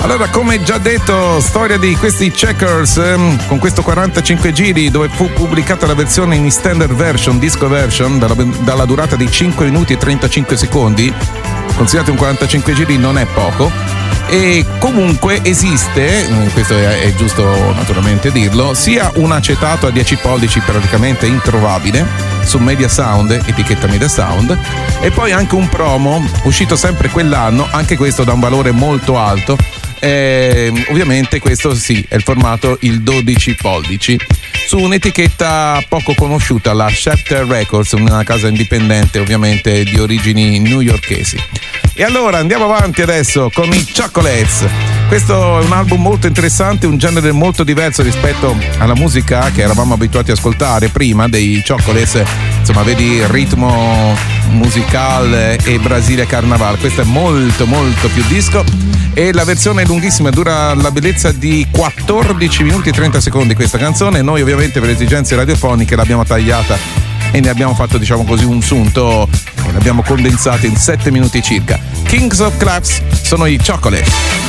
Allora, come già detto, storia di questi Checkers con questo 45 giri dove fu pubblicata la versione in standard version, disco version, dalla durata di 5 minuti e 35 secondi. Considerate un 45 giri non è poco. E comunque esiste, questo è giusto naturalmente dirlo, sia un acetato a 10 pollici praticamente introvabile su Media Sound, etichetta Media Sound, e poi anche un promo uscito sempre quell'anno, anche questo da un valore molto alto. Ovviamente questo sì, è il formato il 12 pollici su un'etichetta poco conosciuta, la Schefter Records, una casa indipendente ovviamente di origini newyorkesi. E allora andiamo avanti adesso con i Chocolates. Questo è un album molto interessante, un genere molto diverso rispetto alla musica che eravamo abituati ad ascoltare prima dei Chocolates. Insomma, vedi il ritmo musicale e Brasile Carnaval. Questo è molto molto più disco e la versione è lunghissima, dura la bellezza di 14 minuti e 30 secondi questa canzone. Noi ovviamente per esigenze radiofoniche l'abbiamo tagliata e ne abbiamo fatto, diciamo così, un sunto e l'abbiamo condensato in 7 minuti circa. Kings of Clubs sono i Chocolates.